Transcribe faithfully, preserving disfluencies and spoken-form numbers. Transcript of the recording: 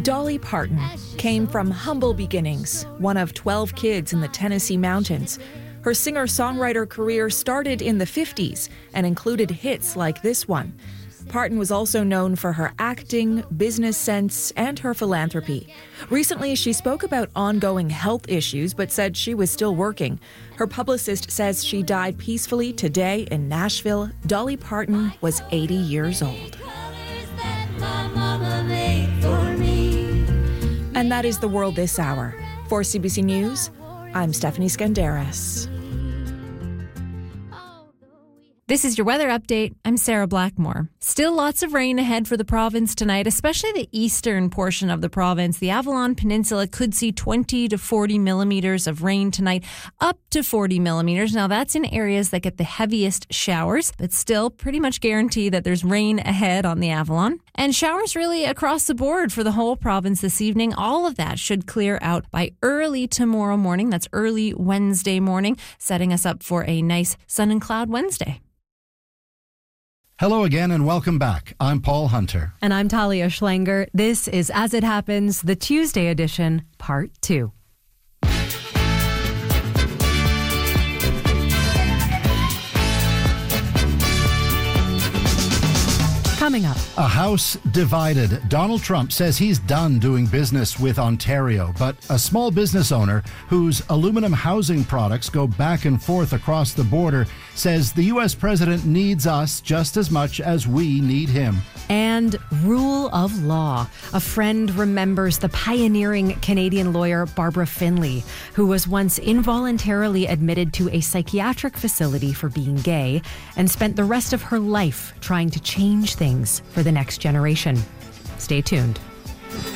Dolly Parton came from humble beginnings, one of twelve kids in the Tennessee mountains. Her singer-songwriter career started in the fifties and included hits like this one. Parton was also known for her acting, business sense, and her philanthropy. Recently, she spoke about ongoing health issues, but said she was still working. Her publicist says she died peacefully today in Nashville. Dolly Parton was eighty years old. And that is the world this hour. For C B C News, I'm Stephanie Skandaris. This is your weather update. I'm Sarah Blackmore. Still lots of rain ahead for the province tonight, especially the eastern portion of the province. The Avalon Peninsula could see twenty to forty millimeters of rain tonight, up to forty millimeters. Now, that's in areas that get the heaviest showers, but still pretty much guarantee that there's rain ahead on the Avalon. And showers really across the board for the whole province this evening. All of that should clear out by early tomorrow morning. That's early Wednesday morning, setting us up for a nice sun and cloud Wednesday. Hello again and welcome back. I'm Paul Hunter. And I'm Talia Schlanger. This is As It Happens, the Tuesday edition, part two. Coming up. A House divided. Donald Trump says he's done doing business with Ontario, but a small business owner whose aluminum housing products go back and forth across the border says the U S president needs us just as much as we need him. And rule of law. A friend remembers the pioneering Canadian lawyer Barbara Finley, who was once involuntarily admitted to a psychiatric facility for being gay and spent the rest of her life trying to change things for the next generation. Stay tuned.